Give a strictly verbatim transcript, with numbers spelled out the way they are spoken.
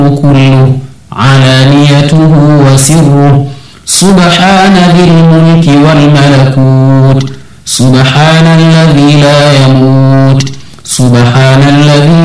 كله علانيته وسره سبحان ذي الملك والملكوت سبحان الذي لا يموت سبحان الذي